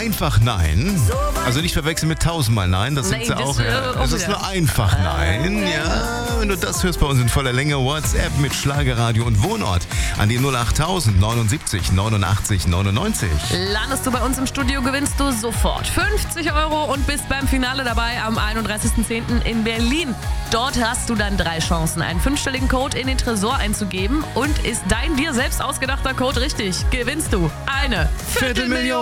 einfach Nein. Also nicht verwechseln mit 1000-mal Nein. Das sind sie auch. Das ist nur einfach Nein. Ja, wenn du das hörst bei uns in voller Länge, WhatsApp mit Schlagerradio und Wohnort an die 08000 79 89 99. Landest du bei uns im Studio, gewinnst du sofort 50 € und bist beim Finale dabei am 31.10. in Berlin. Dort hast du dann 3 Chancen, einen 5-stelligen Code in den Tresor einzugeben. Und ist dein dir selbst ausgedachter Code richtig, gewinnst du eine Viertelmillion.